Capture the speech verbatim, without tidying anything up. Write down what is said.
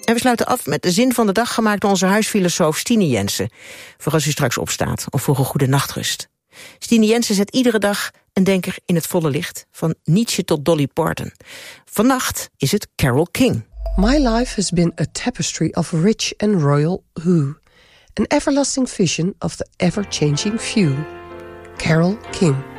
En we sluiten af met de zin van de dag gemaakt door onze huisfilosoof Stine Jensen. Voor als u straks opstaat of voor een goede nachtrust. Stine Jensen zet iedere dag een denker in het volle licht. Van Nietzsche tot Dolly Parton. Vannacht is het Carole King. My life has been a tapestry of rich and royal hue. An everlasting vision of the ever-changing few. Carole King.